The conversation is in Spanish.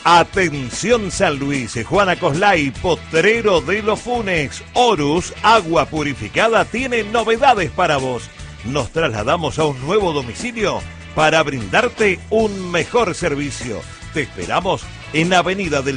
Atención San Luis, Juana Coslay, Potrero de los Funes, Horus, agua purificada, tiene novedades para vos. Nos trasladamos a un nuevo domicilio para brindarte un mejor servicio. Te esperamos en Avenida del